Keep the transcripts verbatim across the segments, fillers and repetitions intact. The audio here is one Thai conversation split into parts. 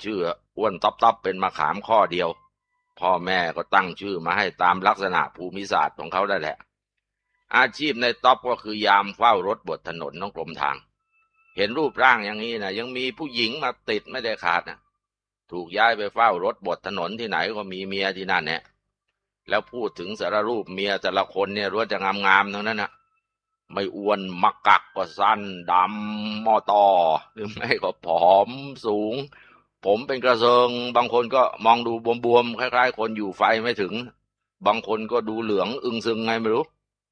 ชื่ออ้วนต๊อบต๊อบเป็นมะขามข้อเดียวพ่อแม่ก็ตั้งชื่อมาให้ตามลักษณะภูมิศาสตร์ของเขาได้แหละอาชีพในต๊อบก็คือยามเฝ้ารถบนถนนของกรมทางเห็นรูปร่างอย่างนี้นะยังมีผู้หญิงมาติดไม่ได้ขาดนะถูกย้ายไปเฝ้ารถบนถนนที่ไหนก็มีเมียที่นั่นเนี่ยแล้วพูดถึงสารรูปเมียแต่ละคนเนี่ยล้วนจะงามๆทั้งนั้นนะไม่อ้วนมักกักก็สั้นดำมอตอหรือไม่ก็ผอมสูงผมเป็นกระเซิงบางคนก็มองดูบวมๆคล้ายๆคนอยู่ไฟไม่ถึงบางคนก็ดูเหลืองอึงซึงไงไม่รู้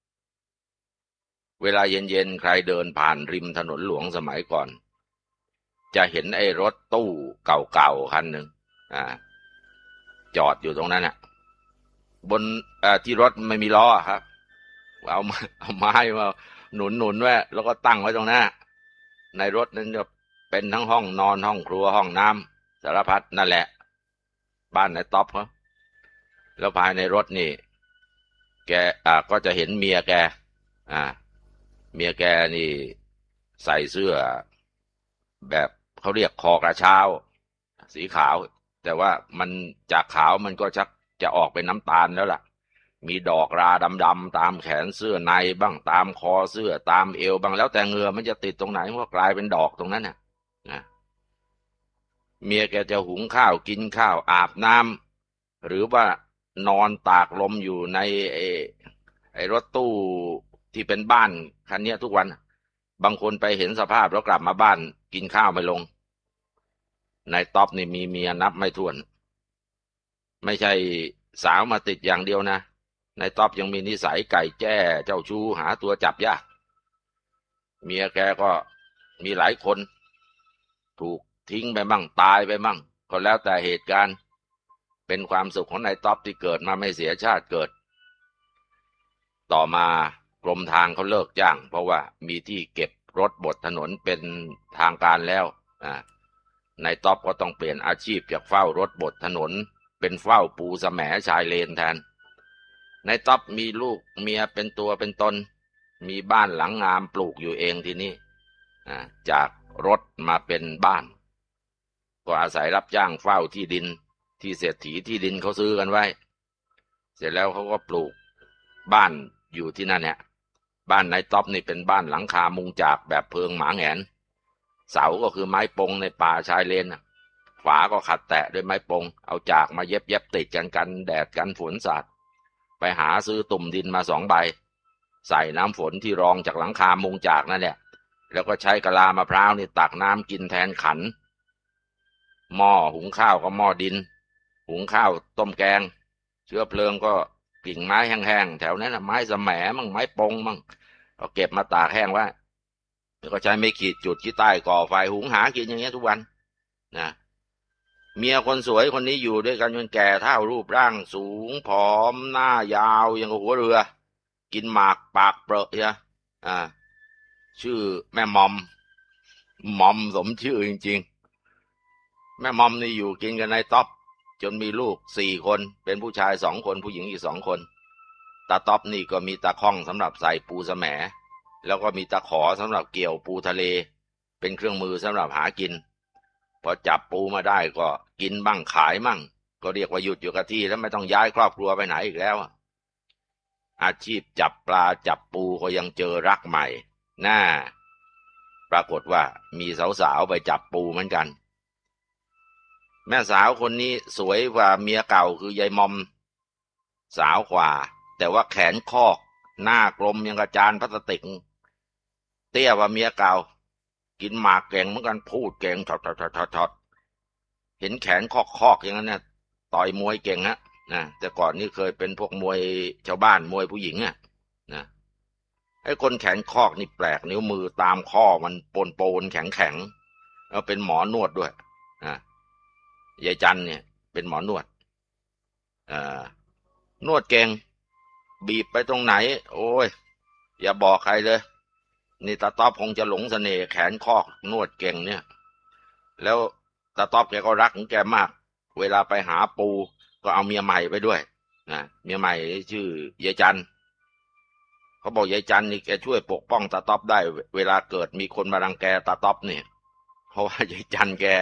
เวลาเย็นๆใครเดินผ่านริมถนนหลวงสมัยก่อนจะเห็นไอ้รถตู้เก่าๆคันหนึ่งอ่าจอดอยู่ตรงนั้นน่ะบนเอ่อที่รถไม่มีล้อครับเอามาเอาไม้มาหนุนหนุนไว้แล้วก็ตั้งไว้ตรงนั้นในรถนั้นจะเป็นทั้งห้องนอนห้องครัวห้องน้ำสารพัดนั่นแหละบ้านในต๊อปเขาแล้วภายในรถนี่แกอ่าก็จะเห็นเมียแกอ่าเมียแกนี่ใส่เสื้อแบบเขาเรียกคอกระเช้าสีขาวแต่ว่ามันจากขาวมันก็ชักจะออกเป็นน้ำตาลแล้วล่ะมีดอกราดำๆตามแขนเสื้อในบ้างตามคอเสื้อตามเอวบ้างแล้วแต่เหงื่อมันจะติดตรงไหนมันก็กลายเป็นดอกตรงนั้นน่ะนะเมียแกจะหุงข้าวกินข้าวอาบน้ำหรือว่านอนตากลมอยู่ในไอ้ไอ้รถตู้ที่เป็นบ้านคันนี้ทุกวันบางคนไปเห็นสภาพแล้วกลับมาบ้านกินข้าวไม่ลงนายต๊อบนี่มีเมียนับไม่ถ้วนไม่ใช่สาวมาติดอย่างเดียวนะนายต๊อบยังมีนิสัยไก่แจ้เจ้าชู้หาตัวจับยากเมียแกก็มีหลายคนถูกทิ้งไปมั่งตายไปมั่งก็แล้วแต่เหตุการณ์เป็นความสุขของนายต๊อบที่เกิดมาไม่เสียชาติเกิดต่อมากรมทางเขาเลิกจ้างเพราะว่ามีที่เก็บรถบนถนนเป็นทางการแล้วอ่านายต๊อบก็ต้องเปลี่ยนอาชีพจากเฝ้ารถบนถนนเป็นเฝ้าปูแสมชายเลนแทนนายต๊อบมีลูกเมียเป็นตัวเป็นตนมีบ้านหลังงามปลูกอยู่เองที่นี่จากรถมาเป็นบ้านก็อาศัยรับจ้างเฝ้าที่ดินที่เศรษฐีที่ดินเขาซื้อกันไว้เสร็จแล้วเขาก็ปลูกบ้านอยู่ที่นั่นเนี่ยบ้านนายต๊อบนี่เป็นบ้านหลังคามุงจากแบบเพิงหมาแหงนเสาก็คือไม้ปงในป่าชายเลนฝาก็ขัดแตะด้วยไม้ปงเอาจากมาเย็บเย็บติดกันกันแดดกันฝนสาดไปหาซื้อตุ่มดินมาสองใบใส่น้ำฝนที่รองจากหลังคามุงจากนั่นแหละแล้วก็ใช้กะลามะพร้าวนี่ตักน้ำกินแทนขันหม้อหุงข้าวก็หม้อดินหุงข้าวต้มแกงเชื้อเพลิงก็กิ่งไม้แห้งๆแถวนั้นนะไม้สะแหมมั่งไม้ปงมั่งก็เก็บมาตากแห้งไว้แล้วก็ใช้ไม้ขีดจุดที่ใต้ก่อไฟหุงหากินอย่างเงี้ยทุกวันนะเมียคนสวยคนนี้อยู่ด้วยกันจนแก่เฒ่ารูปร่างสูงผอมหน้ายาวอย่างกับหัวเรือกินหมากปากเปรอะใช่อ่าชื่อแม่มอมมอมสมชื่อจริงๆแม่มอมนี่อยู่กินกันในต๊อบจนมีลูกสี่คนเป็นผู้ชายสองคนผู้หญิงอีกสองคนตาต๊อบนี่ก็มีตาข้องสำหรับใส่ปูแสมแล้วก็มีตาขอสำหรับเกี่ยวปูทะเลเป็นเครื่องมือสำหรับหากินพอจับปูมาได้ก็กินบ้างขายมั่งก็เรียกว่าหยุดอยู่กับที่แล้วไม่ต้องย้ายครอบครัวไปไหนอีกแล้วอาชีพจับปลาจับปูก็ยังเจอรักใหม่น่าปรากฏว่ามีสาวๆไปจับปูเหมือนกันแม่สาวคนนี้สวยกว่าเมียเก่าคือยายมอมสาวกว่าแต่ว่าแขนคอกหน้ากลมยังกระจานพลาสติกเตี้ยกว่าเมียเก่ากินหมากเก่งเหมือนกันพูดเก่งถอดถอดถอดถอดเห็นแขนคอกคอกอย่างนั้นเนี่ยต่อยมวยเก่งฮะนะแต่ก่อนนี่เคยเป็นพวกมวยชาวบ้านมวยผู้หญิงอ่ะนะไอ้คนแขนคอกนี่แปลกนิ้วมือตามข้อมันปนปนแข็งแข็งแล้วเป็นหมอนวดด้วยนะยายจันเนี่ยเป็นหมอนวดอ่านวดเก่งบีบไปตรงไหนโอ้ยอย่าบอกใครเลยนี่ตาต๊อบคงจะหลงเสน่ห์แขนคอกนวดเก่งเนี่ยแล้วตาต๊อบแกก็รักของแกมากเวลาไปหาปูก็เอาเมียใหม่ไปด้วยนะเมียใหม่ชื่อยายจันเขาบอกยายจันนี่แกช่วยปกป้องตาต๊อบได้เวลาเกิดมีคนมารังแกตาต๊อบเนี่ยเพราะว่ายายจันแก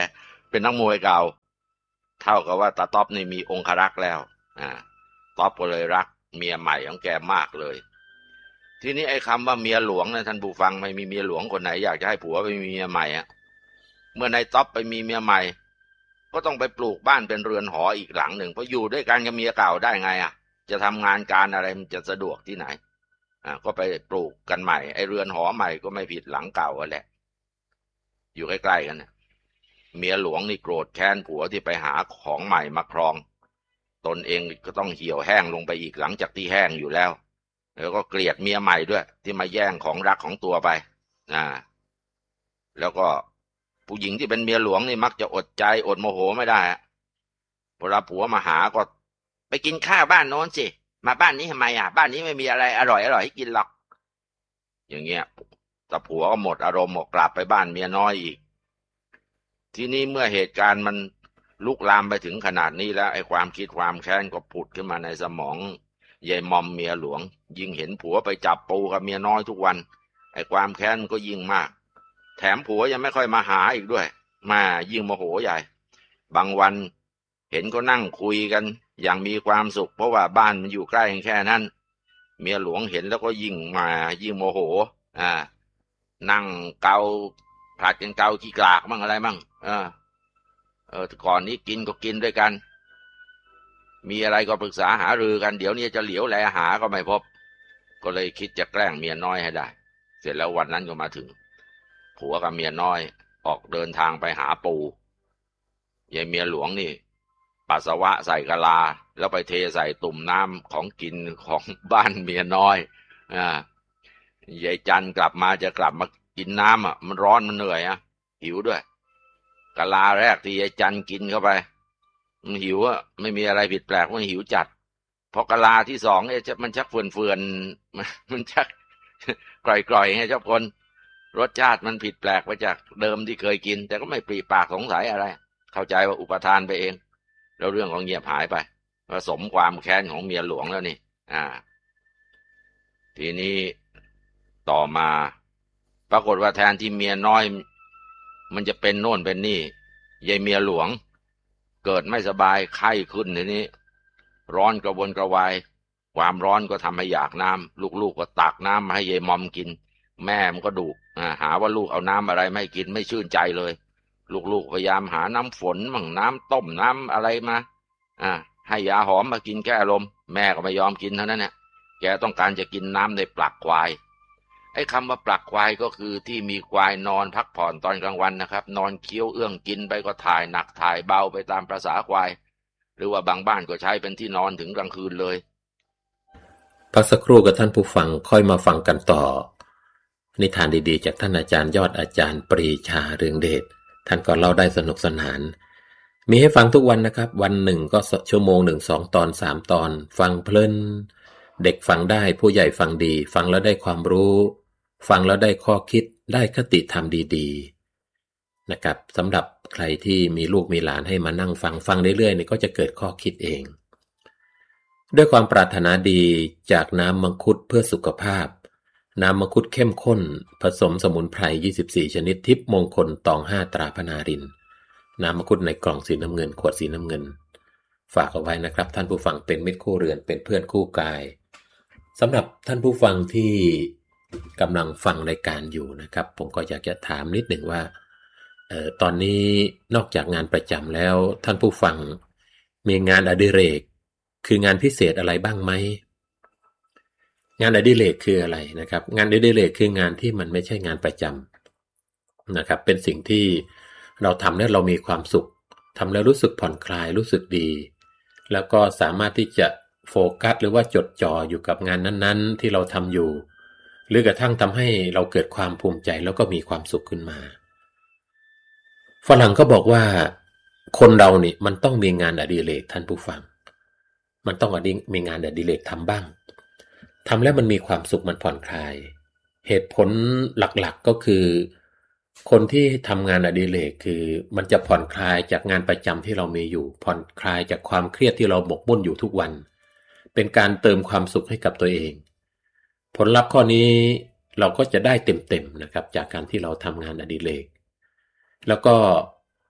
เป็นนักมวยเก่าเท่ากับว่าตาต๊อบนี่มีองครักษ์แล้วอ่าต๊อบก็เลยรักเมียใหม่ของแกมากเลยทีนี้ไอ้คำว่าเมียหลวงนะท่านผู้ฟังไม่มีเมียหลวงคนไหนอยากจะให้ผัวไปมีเมียใหม่อะเมื่อนายต๊อบไปมีเมียใหม่ก็ต้องไปปลูกบ้านเป็นเรือนหออีกหลังหนึ่งเพราะอยู่ด้วยกันกับเมียเก่าได้ไงอ่ะจะทำงานการอะไรมันจะสะดวกที่ไหนอ่าก็ไปปลูกกันใหม่ไอ้เรือนหอใหม่ก็ไม่ผิดหลังเก่าแหละอยู่ใกล้ๆกันนะเมียหลวงนี่โกรธแค้นผัวที่ไปหาของใหม่มาครองตนเองก็ต้องเหี่ยวแห้งลงไปอีกหลังจากที่แห้งอยู่แล้วแล้วก็เกลียดเมียใหม่ด้วยที่มาแย่งของรักของตัวไปอ่าแล้วก็ผู้หญิงที่เป็นเมียหลวงนี่มักจะอดใจอดโมโหไม่ได้เวลาผัวมาหาก็ไปกินข้าวบ้านโน้นสิมาบ้านนี้ทำไมอ่ะบ้านนี้ไม่มีอะไรอร่อยอร่อยให้กินหรอกอย่างเงี้ยแต่ผัวก็หมดอารมณ์หมดกลับไปบ้านเมียน้อยอีกทีนี้เมื่อเหตุการณ์มันลุกลามไปถึงขนาดนี้แล้วไอ้ความคิดความแค้นก็ผุดขึ้นมาในสมองยายมอมเมียหลวงยิ่งเห็นผัวไปจับปูกับเมียน้อยทุกวันไอ้ความแค้นมันก็ยิ่งมากแถมผัวยังไม่ค่อยมาหาอีกด้วยมายิ่งโมโหใหญ่บางวันเห็นก็นั่งคุยกันอย่างมีความสุขเพราะว่าบ้านมันอยู่ใกล้แค่นั้นเมียหลวงเห็นแล้วก็ยิ่งมายิ่งโมโหอ่านั่งเกาผลัดกันเกาขี้กลากมั่งอะไรมั่งเออเออก่อนนี้กินก็กินด้วยกันมีอะไรก็ปรึกษาหารือกันเดี๋ยวนี้จะเหลียวแลหาก็ไม่พบก็เลยคิดจะแกล้งเมียน้อยให้ได้เสร็จแล้ววันนั้นก็มาถึงผัวกับเมียน้อยออกเดินทางไปหาปูยายเมียหลวงนี่ปัสสาวะใส่กะลาแล้วไปเทใส่ตุ่มน้ำของกินของบ้านเมียน้อยอ่ายายจันกลับมาจะกลับมากินน้ำอ่ะมันร้อนมันเหนื่อยอ่ะหิวด้วยกะลาแรกที่ยายจันกินเข้าไปมันหิวอ่ะไม่มีอะไรผิดแปลกมันหิวจัดพอกะลาที่สองเนี่ยมันชักเฟื่อนเฟื่อนมันชักกร่อยๆไงเจ้าคนรสชาติมันผิดแปลกไปจากเดิมที่เคยกินแต่ก็ไม่ปรีปากสงสัยอะไรเข้าใจว่าอุปทานไปเองแล้วเรื่องของเงียบหายไปผสมความแค้นของเมียหลวงแล้วนี่อ่าทีนี้ต่อมาปรากฏว่าแทนที่เมียน้อยมันจะเป็นโน่นเป็นนี่ยายเมียหลวงเกิดไม่สบายไข้ขึ้นทีนี้ร้อนกระวนกระวายความร้อนก็ทำให้อยากน้ำลูกๆก็ตักน้ำมาให้ยายมอมกินแม่มันก็ดุหาว่าลูกเอาน้ำอะไรไม่กินไม่ชื่นใจเลยลูกๆพยายามหาน้ำฝนมั่งน้ำต้มน้ำอะไรมาอ่าให้ยาหอมมากินแก้ลมแม่ก็ไม่ยอมกินเท่านั้นเนี่ยแกต้องการจะกินน้ำในปลักควายไอ้คำว่าปลักควายก็คือที่มีควายนอนพักผ่อนตอนกลางวันนะครับนอนเคี้ยวเอื้องกินไปก็ถ่ายหนักถ่ายเบาไปตามประสาควายหรือว่าบางบ้านก็ใช้เป็นที่นอนถึงกลางคืนเลยพักสักครู่กับท่านผู้ฟังค่อยมาฟังกันต่อนิทานดีๆจากท่านอาจารย์ยอดอาจารย์ปรีชาเรืองเดชท่านก็เล่าได้สนุกสนานมีให้ฟังทุกวันนะครับวันหนึ่งก็ชั่วโมงหนึ่งสองตอนสามตอนฟังเพลินเด็กฟังได้ผู้ใหญ่ฟังดีฟังแล้วได้ความรู้ฟังแล้วได้ข้อคิดได้คติธรรมดีๆนะครับสำหรับใครที่มีลูกมีหลานให้มานั่งฟังฟังเรื่อยๆนี่ก็จะเกิดข้อคิดเองด้วยความปรารถนาดีจากน้ำมังคุดเพื่อสุขภาพน้ำมังคุดเข้มข้นผสมสมุนไพรยี่สิบสี่ชนิดทิพย์มงคลตองห้าตราพนารินน้ำมังคุดในกล่องสีน้ำเงินขวดสีน้ำเงินฝากเอาไว้นะครับท่านผู้ฟังเป็นมิตรคู่เรือนเป็นเพื่อนคู่กายสำหรับท่านผู้ฟังที่กำลังฟังรายการอยู่นะครับผมก็อยากจะถามนิดหนึ่งว่าเอ่อตอนนี้นอกจากงานประจำแล้วท่านผู้ฟังมีงานอดิเรกคืองานพิเศษอะไรบ้างไหมงานอดิเรกคืออะไรนะครับงานอดิเรกคืองานที่มันไม่ใช่งานประจำนะครับเป็นสิ่งที่เราทำแล้วเรามีความสุขทำแล้วรู้สึกผ่อนคลายรู้สึกดีแล้วก็สามารถที่จะโฟกัสหรือว่าจดจ่ออยู่กับงานนั้นๆที่เราทำอยู่หรือกระทั่งทำให้เราเกิดความภูมิใจแล้วก็มีความสุขขึ้นมาฝรั่งก็บอกว่าคนเรานี่มันต้องมีงานอดิเรกท่านผู้ฟังมันต้องมีงานอดิเรกทำบ้างทำแล้วมันมีความสุขมันผ่อนคลายเหตุผลหลักๆก็คือคนที่ทำงานอดิเรกคือมันจะผ่อนคลายจากงานประจำที่เรามีอยู่ผ่อนคลายจากความเครียดที่เราหมกมุ่นอยู่ทุกวันเป็นการเติมความสุขให้กับตัวเองผลลัพธ์ข้อนี้เราก็จะได้เต็มๆนะครับจากการที่เราทำงานอดิเรกแล้วก็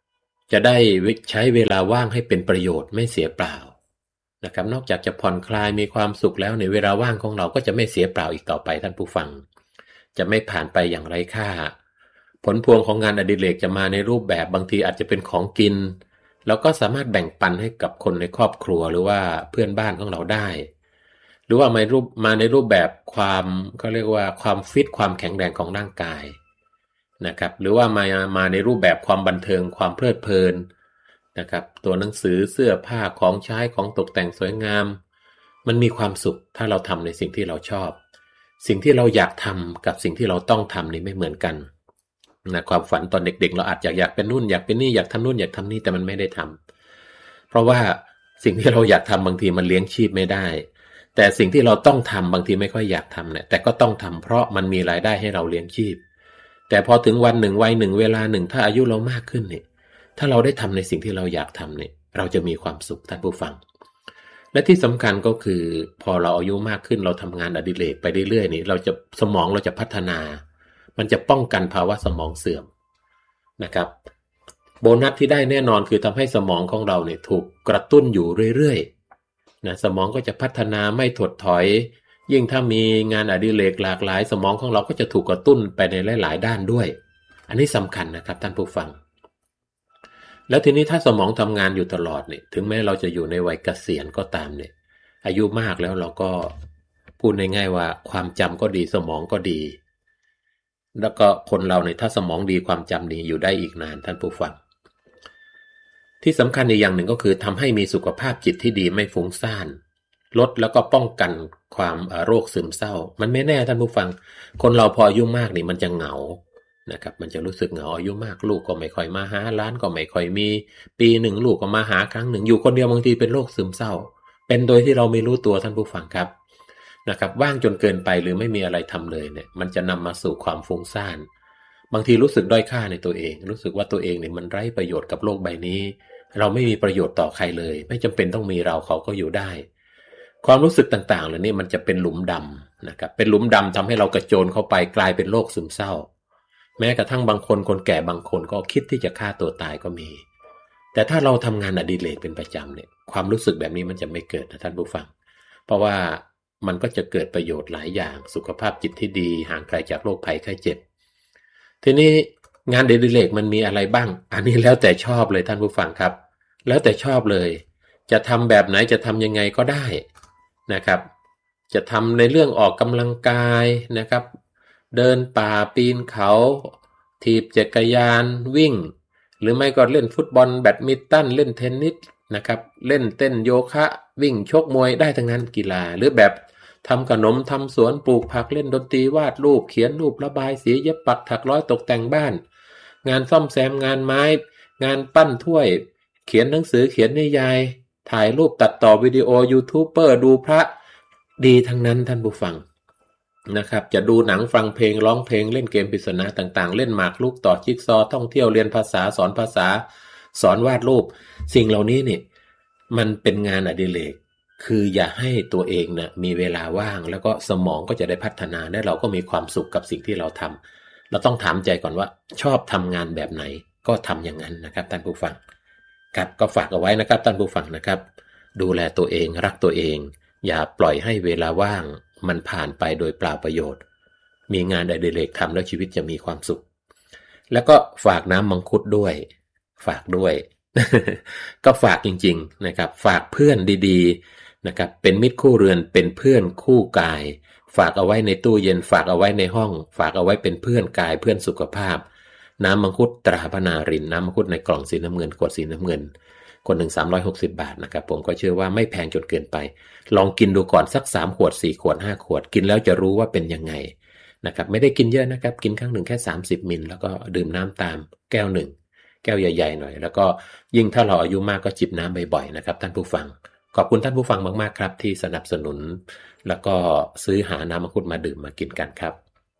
จะได้ใช้เวลาว่างให้เป็นประโยชน์ไม่เสียเปล่านะครับนอกจากจะผ่อนคลายมีความสุขแล้วในเวลาว่างของเราก็จะไม่เสียเปล่าอีกต่อไปท่านผู้ฟังจะไม่ผ่านไปอย่างไร้ค่าผลพวงของงานอดิเรกจะมาในรูปแบบบางทีอาจจะเป็นของกินแล้วก็สามารถแบ่งปันให้กับคนในครอบครัวหรือว่าเพื่อนบ้านของเราได้หรือว่ามารูปมาในรูปแบบความเขาเรียกว่าความฟิตความแข็งแรงของร่างกายนะครับหรือว่ามามาในรูปแบบความบันเทิงความเพลิดเพลินนะครับตัวหนังสือเสื้อผ้าของใช้ของตกแต่งสวยงามมันมีความสุขถ้าเราทำในสิ่งที่เราชอบสิ่งที่เราอยากทำกับสิ่งที่เราต้องทำนี่ไม่เหมือนกันนะความฝันตอนเด็กๆเราอาจจะอยากเป็นนู่นอยากเป็นนี่อยากทำนู่นอยากทำนี่แต่มันไม่ได้ทำเพราะว่าสิ่งที่เราอยากทำบางทีมันเลี้ยงชีพไม่ได้แต่สิ่งที่เราต้องทำบางทีไม่ค่อยอยากทำเนี่ยแต่ก็ต้องทำเพราะมันมีรายได้ให้เราเลี้ยงชีพแต่พอถึงวันหนึ่งวัยหนึ่งเวลาหนึ่งถ้าอายุเรามากขึ้นเนี่ยถ้าเราได้ทำในสิ่งที่เราอยากทำเนี่ยเราจะมีความสุขท่านผู้ฟังและที่สำคัญก็คือพอเราอายุมากขึ้นเราทำงานอดิเรกไปเรื่อยๆนี่เราจะสมองเราจะพัฒนามันจะป้องกันภาวะสมองเสื่อมนะครับโบนัสที่ได้แน่นอนคือทำให้สมองของเราเนี่ยถูกกระตุ้นอยู่เรื่อยๆนะสมองก็จะพัฒนาไม่ถดถอยยิ่งถ้ามีงานอดิเรกหลากหลายสมองของเราก็จะถูกกระตุ้นไปในหลายๆด้านด้วยอันนี้สำคัญนะครับท่านผู้ฟังแล้วทีนี้ถ้าสมองทำงานอยู่ตลอดเนี่ยถึงแม้เราจะอยู่ในวัยเกษียณก็ตามเนี่ยอายุมากแล้วเราก็พูดง่ายๆว่าความจำก็ดีสมองก็ดีแล้วก็คนเราเนี่ยถ้าสมองดีความจำดีอยู่ได้อีกนานท่านผู้ฟังที่สำคัญอีกอย่างหนึ่งก็คือทำให้มีสุขภาพจิตที่ดีไม่ฟุ้งซ่านลดแล้วก็ป้องกันความโรคซึมเศร้ามันไม่แน่ท่านผู้ฟังคนเราพออายุมากนี่มันจะเหงานะครับมันจะรู้สึกเหงาอายุมากลูกก็ไม่ค่อยมาหาหลานก็ไม่ค่อยมีปีหนึ่งลูกก็มาหาครั้งหนึ่งอยู่คนเดียวบางทีเป็นโรคซึมเศร้าเป็นโดยที่เราไม่รู้ตัวท่านผู้ฟังครับนะครับว่างจนเกินไปหรือไม่มีอะไรทำเลยเนี่ยมันจะนำมาสู่ความฟุ้งซ่านบางทีรู้สึกด้อยค่าในตัวเองรู้สึกว่าตัวเองเนี่ยมันไร้ประโยชน์กับโลกใบนี้เราไม่มีประโยชน์ต่อใครเลยไม่จำเป็นต้องมีเราเขาก็อยู่ได้ความรู้สึกต่างๆเหล่านี้มันจะเป็นหลุมดำนะครับเป็นหลุมดำทำให้เรากระโจนเข้าไปกลายเป็นโรคซึมเศร้าแม้กระทั่งบางคนคนแก่บางคนก็คิดที่จะฆ่าตัวตายก็มีแต่ถ้าเราทำงานอดิเรกเป็นประจำเนี่ยความรู้สึกแบบนี้มันจะไม่เกิดนะท่านผู้ฟังเพราะว่ามันก็จะเกิดประโยชน์หลายอย่างสุขภาพจิตที่ดีห่างไกลจากโรคภัยไข้เจ็บทีนี้งานอดิเรกมันมีอะไรบ้างอันนี้แล้วแต่ชอบเลยท่านผู้ฟังครับแล้วแต่ชอบเลยจะทำแบบไหนจะทำยังไงก็ได้นะครับจะทำในเรื่องออกกำลังกายนะครับเดินป่าปีนเขาถีบจักรยานวิ่งหรือไม่ก็เล่นฟุตบอลแบดมินตันเล่นเทนนิสนะครับเล่นเต้นโยคะวิ่งชกมวยได้ทั้งนั้นกีฬาหรือแบบทำขนมทำสวนปลูกผักเล่นดนตรีวาดรูปเขียนรูประบายสีเย็บปักถักร้อยตกแต่งบ้านงานซ่อมแซมงานไม้งานปั้นถ้วยเขียนหนังสือเขียนนิยายถ่ายรูปตัดต่อวิดีโอยูทูบเบอร์ดูพระดีทั้งนั้นท่านผู้ฟังนะครับจะดูหนังฟังเพลงร้องเพลงเล่นเกมปริศนาต่างๆเล่นหมากรุกต่อจิ๊กซอท่องเที่ยวเรียนภาษาสอนภาษาสอนวาดรูปสิ่งเหล่านี้นี่มันเป็นงานอดิเรกคืออย่าให้ตัวเองนะมีเวลาว่างแล้วก็สมองก็จะได้พัฒนาและเราก็มีความสุขกับสิ่งที่เราทำเราต้องถามใจก่อนว่าชอบทำงานแบบไหนก็ทำอย่างนั้นนะครับท่านผู้ฟังครับก็ฝากเอาไว้นะครับท่านผู้ฟังนะครับดูแลตัวเองรักตัวเองอย่าปล่อยให้เวลาว่างมันผ่านไปโดยเปล่าประโยชน์มีงานอดิเรกทำแล้วชีวิตจะมีความสุขแล้วก็ฝากน้ำมังคุดด้วยฝากด้วย ก็ฝากจริงๆนะครับฝากเพื่อนดีๆนะครับเป็นมิตรคู่เรือนเป็นเพื่อนคู่กายฝากเอาไว้ในตู้เย็นฝากเอาไว้ในห้องฝากเอาไว้เป็นเพื่อนกายเพื่อนสุขภาพน้ำมังคุดตราพนารินน้ำมังคุดในกล่องสีน้ำเงินขวดสีน้ำเงินคนหนึ่งสามร้อยหกสิบบาทนะครับผมก็เชื่อว่าไม่แพงจนเกินไปลองกินดูก่อนสักสามขวดสี่ขวดห้าขวดกินแล้วจะรู้ว่าเป็นยังไงนะครับไม่ได้กินเยอะนะครับกินครั้งหนึ่งแค่สามสิบมิลแล้วก็ดื่มน้ำตามแก้วหนึ่งแก้วใหญ่ๆหน่อยแล้วก็ยิ่งถ้าเราอายุมากก็จิบน้ำบ่อยๆนะครับท่านผู้ฟังขอบคุณท่านผู้ฟังมากๆครับที่สนับสนุนแล้วก็ซื้อหาน้ำมังคุดมาดื่มมากินกันครับ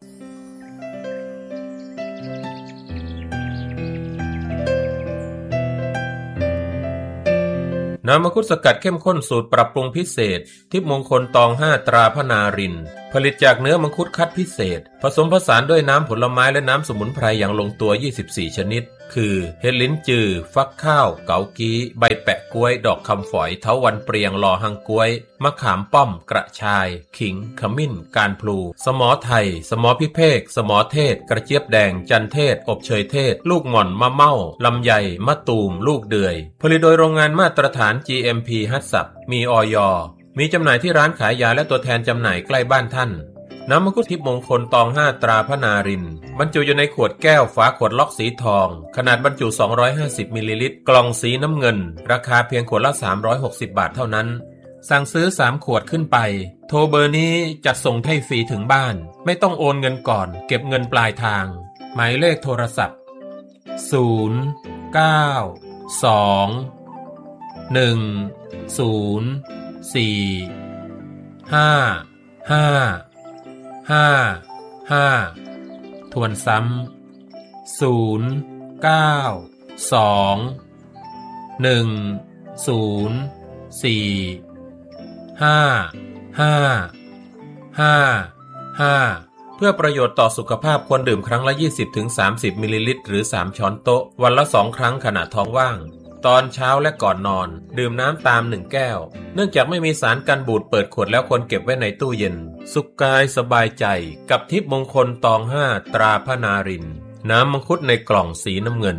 น้ำมังคุดสกัดเข้มข้นสูตรปรับปรุงพิเศษทิพย์มงคลตองห้าตราพนารินผลิตจากเนื้อมังคุดคัดพิเศษผสมผสานด้วยน้ำผลไม้และน้ำสมุนไพรอย่างลงตัวยี่สิบสี่ชนิดคือเห็ดลิ้นจือฟักข้าวเกากี้ใบแปะกล้วยดอกคำฝอยเถาวัลย์เปรียงลอหังกล้วยมะขามป้อมกระชายขิงขมิ้นการพลูสมอไทยสมอพิเภกสมอเทศกระเจี๊ยบแดงจันเทศอบเชยเทศลูกหม่อนมะเม่าลำไยมะตูมลูกเดือยผลิตโดยโรงงานมาตรฐาน จี เอ็ม พี ฮัตสับมีอย.มีจำหน่ายที่ร้านขายยาและตัวแทนจำหน่ายใกล้บ้านท่านน้ำมังคุดทิพย์มงคลตองห้าตราพระนารินทร์บรรจุอยู่ในขวดแก้วฝาขวดล็อกสีทองขนาดบรรจุสองร้อยห้าสิบมิลลิลิตรกล่องสีน้ำเงินราคาเพียงขวดละสามร้อยหกสิบบาทเท่านั้นสั่งซื้อสามขวดขึ้นไปโทรเบอร์นี้จัดส่งให้ฟรีถึงบ้านไม่ต้องโอนเงินก่อนเก็บเงินปลายทางหมายเลขโทรศัพท์ศูนย์ เก้า สอง หนึ่ง ศูนย์ สี่ ห้า ห้า ห้า ห้าทวนซ้ำศูนย์ เก้า สอง หนึ่ง ศูนย์ สี่ ห้า ห้า ห้า ห้าเพื่อประโยชน์ต่อสุขภาพควรดื่มครั้งละ ยี่สิบถึงสามสิบ มิลลิลิตรหรือสามช้อนโต๊ะวันละสองครั้งขณะท้องว่างตอนเช้าและก่อนนอนดื่มน้ำตามหนึ่งแก้วเนื่องจากไม่มีสารกันบูดเปิดขวดแล้วควรเก็บไว้ในตู้เย็นสุขกายสบายใจกับทิพย์มงคลตองห้าตราพระนารินทร์น้ำมังคุดในกล่องสีน้ำเงิน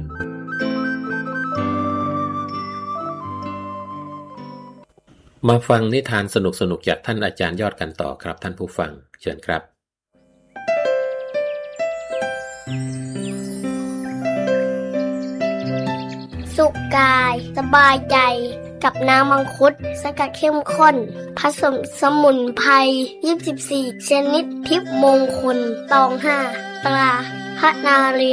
มาฟังนิทานสนุกๆจากท่านอาจารย์ยอดกันต่อครับท่านผู้ฟังเชิญครับสุขกายสบายใจกับน้ำมังคุดสกัดเข้มข้นผสมสมุนไพรยี่สิบสี่ชนิดทิพย์มงคลตองห้าตราพระนารี